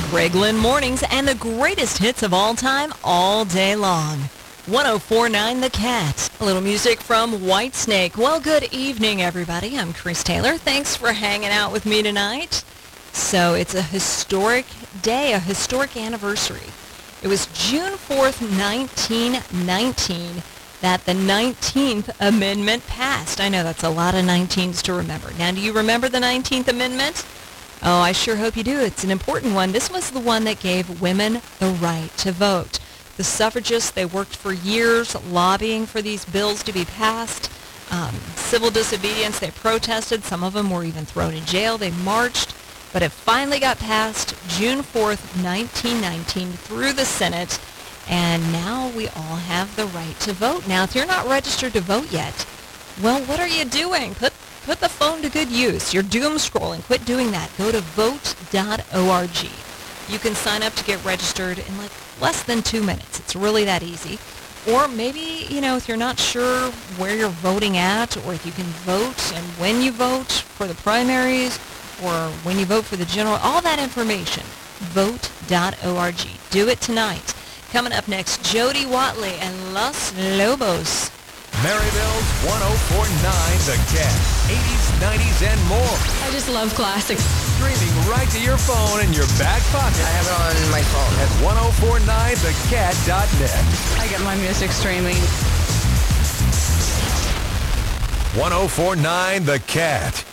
Greg Lynn Mornings and the greatest hits of all time all day long. 104.9 The Cat. A little music from Whitesnake. Well, good evening, everybody. I'm Chris Taylor. Thanks for hanging out with me tonight. So it's a historic day, a historic anniversary. It was June 4th, 1919, that the 19th Amendment passed. I know that's a lot of 19s to remember. Now, do you remember the 19th Amendment? Oh, I sure hope you do. It's an important one. This was the one that gave women the right to vote. The suffragists, they worked for years lobbying for these bills to be passed. Civil disobedience, they protested. Some of them were even thrown in jail. They marched. But it finally got passed June 4th, 1919 through the Senate. And now we all have the right to vote. Now, if you're not registered to vote yet, well, what are you doing? Put the phone to good use. You're doom scrolling. Quit doing that. Go to vote.org. You can sign up to get registered in like less than 2 minutes. It's really that easy. Or maybe, if you're not sure where you're voting at, or if you can vote and when you vote for the primaries, or when you vote for the general, all that information, vote.org. Do it tonight. Coming up next, Jody Watley and Los Lobos. Maryville's 104.9 The Cat. 80s, 90s, and more. I just love classics. Streaming right to your phone in your back pocket. I have it on my phone. At 1049thecat.net. I get my music streaming. 1049 The Cat.